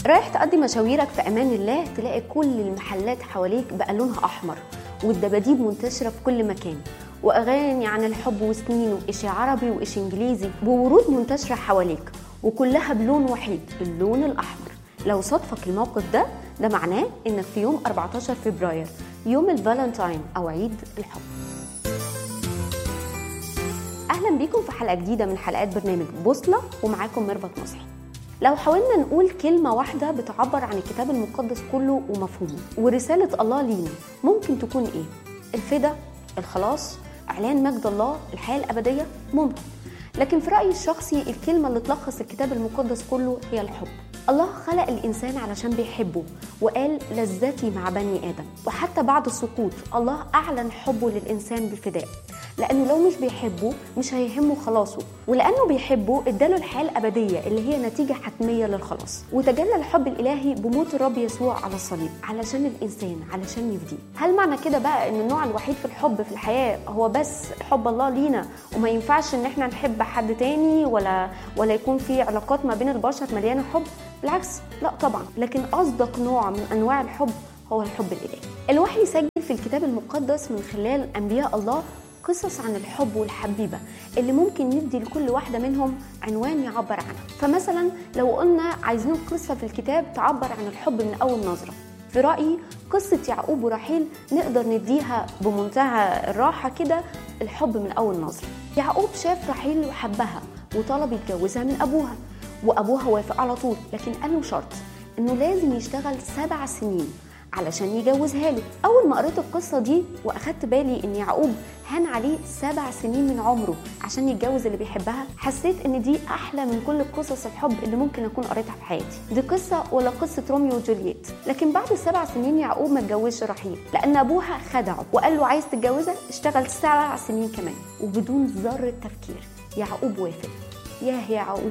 رايح تقضي مشاويرك في امان الله، تلاقي كل المحلات حواليك بقى لونها احمر، والدباديب منتشره في كل مكان، واغاني عن الحب وسنين، وإشي عربي وإشي انجليزي، وورود منتشره حواليك وكلها بلون وحيد، اللون الاحمر. لو صادفك الموقف ده معناه انك في يوم 14 فبراير، يوم الفالنتاين او عيد الحب. اهلا بيكم في حلقه جديده من حلقات برنامج بوصله، ومعاكم ميرفت مصحي. لو حاولنا نقول كلمة واحدة بتعبر عن الكتاب المقدس كله ومفهومه ورسالة الله لينا، ممكن تكون ايه؟ الفدا، الخلاص، اعلان مجد الله، الحياة الابدية، ممكن. لكن في رأيي الشخصي الكلمة اللي تلخص الكتاب المقدس كله هي الحب. الله خلق الإنسان علشان بيحبه، وقال لذتي مع بني آدم. وحتى بعد السقوط الله أعلن حبه للإنسان بالفداء، لأنه لو مش بيحبه مش هيهمه خلاصه، ولأنه بيحبه اداله الحياة الأبدية اللي هي نتيجة حتمية للخلاص. وتجلى الحب الإلهي بموت الرب يسوع على الصليب علشان الإنسان، علشان يفديه. هل معنى كده بقى إن النوع الوحيد في الحب في الحياة هو بس حب الله لينا، وما ينفعش إن احنا نحب حد تاني ولا يكون في علاقات ما بين البشر مليانة حب؟ بالعكس، لا طبعا. لكن أصدق نوع من أنواع الحب هو الحب الإلهي. الوحي سجل في الكتاب المقدس من خلال أنبياء الله قصص عن الحب والحبيبة اللي ممكن ندي لكل واحدة منهم عنوان يعبر عنها. فمثلا لو قلنا عايزين قصة في الكتاب تعبر عن الحب من أول نظرة، في رأيي قصة يعقوب ورحيل نقدر نديها بمنتهى الراحة كده الحب من أول نظرة. يعقوب شاف رحيل وحبها وطلب يتجوزها من أبوها، وأبوها وافق على طول، لكن قال له شرط إنه لازم يشتغل 7 سنين علشان يجوزها له. أول ما قريت القصة دي وأخدت بالي إن يعقوب هان عليه 7 سنين من عمره عشان يتجوز اللي بيحبها، حسيت إن دي أحلى من كل قصص الحب اللي ممكن أكون قريتها في حياتي. دي قصة ولا قصة روميو وجولييت. لكن بعد 7 سنين يعقوب ما اتجوزش رحيل، لأن أبوها خدعه وقال له عايز تتجوزها اشتغل 7 سنين كمان. وبدون ذرة تفكير يعقوب وافق. يا يعقوب،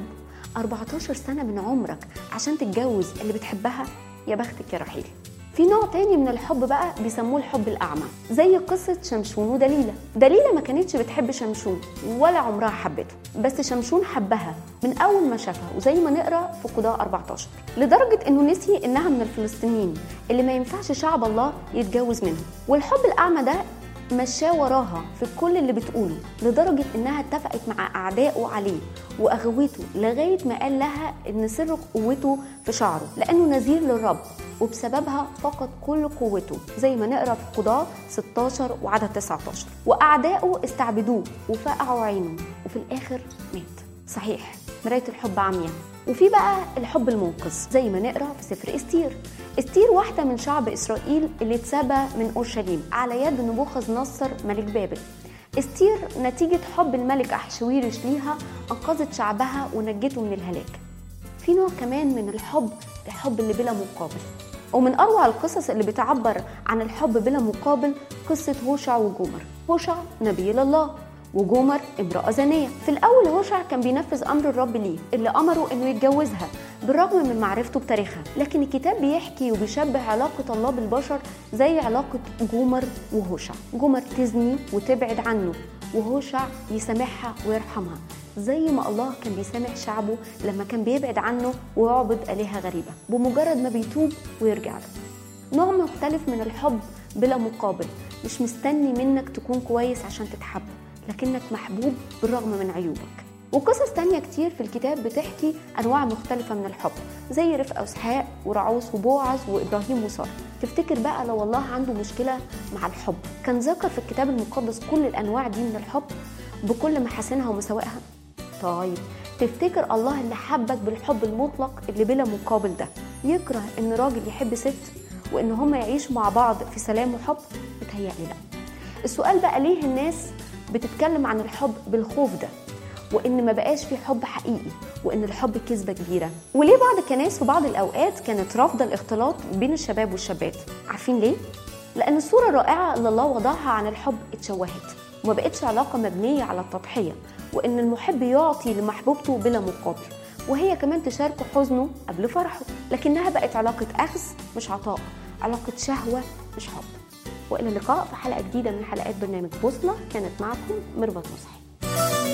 14 سنة من عمرك عشان تتجوز اللي بتحبها؟ يا بختك يا رحيل. في نوع تاني من الحب بقى بيسموه الحب الأعمى، زي قصة شمشون ودليلة. دليلة ما كانتش بتحب شمشون ولا عمرها حبته، بس شمشون حبها من أول ما شافها، وزي ما نقرأ في قضاء 14، لدرجة إنه نسي إنها من الفلسطينيين اللي ما ينفعش شعب الله يتجوز منهم. والحب الأعمى ده مشاه وراها في كل اللي بتقوله، لدرجة إنها اتفقت مع أعدائه عليه وأغوته، لغاية ما قال لها إن سر قوته في شعره، لأنه نذير للرب، وبسببها فقد كل قوته، زي ما نقرأ في قضاء 16 وعدد 19. وأعدائه استعبدوه وفقعوا عينه، وفي الآخر مات. صحيح، مراية الحب عمياء. وفي بقى الحب المنقذ، زي ما نقرأ في سفر استير واحدة من شعب إسرائيل اللي اتسبى من أورشليم على يد نبوخذ نصر ملك بابل. استير نتيجة حب الملك أحشويرش ليها أنقذت شعبها ونجته من الهلاك. في نوع كمان من الحب اللي بلا مقابل، ومن أروع القصص اللي بتعبر عن الحب بلا مقابل قصة هوشع وجومر. هوشع نبي الله، وجومر امرأة زانية. في الأول هوشع كان بينفذ أمر الرب ليه اللي أمره إنه يتجوزها بالرغم من معرفته بتاريخها، لكن الكتاب بيحكي وبيشبه علاقة الله بالبشر زي علاقة جومر وهوشع. جومر تزني وتبعد عنه، وهوشع يسامحها ويرحمها، زي ما الله كان بيسامح شعبه لما كان بيبعد عنه ويعبد آلهة غريبة بمجرد ما بيتوب ويرجع له. نوع مختلف من الحب بلا مقابل، مش مستني منك تكون كويس عشان تتحب، لكنك محبوب بالرغم من عيوبك. وقصص تانية كتير في الكتاب بتحكي أنواع مختلفة من الحب، زي رفقة وإسحاق ورعوس وبوعز وإبراهيم وسارة. تفتكر بقى لو الله عنده مشكلة مع الحب كان ذكر في الكتاب المقدس كل الأنواع دي من الحب بكل محاسنها ومساوئها؟ طيب تفتكر الله اللي حبك بالحب المطلق اللي بلا مقابل ده يكره إن راجل يحب ست وإن هما يعيشوا مع بعض في سلام وحب؟ بتهيألي لا. السؤال بقى ليه الناس بتتكلم عن الحب بالخوف ده، وإن ما بقاش في حب حقيقي، وإن الحب كذبة كبيرة؟ وليه بعض الكنائس في بعض الأوقات كانت رافضة الاختلاط بين الشباب والشابات؟ عارفين ليه؟ لأن الصورة الرائعة اللي الله وضعها عن الحب اتشوهت، وما بقتش علاقة مبنية على التضحية، وإن المحب يعطي لمحبوبته بلا مقابل، وهي كمان تشاركه حزنه قبل فرحه، لكنها بقت علاقة أخذ مش عطاء، علاقة شهوة مش حب. وإلى اللقاء في حلقة جديدة من حلقات برنامج بوصلة. كانت معكم ميرفت مصحي.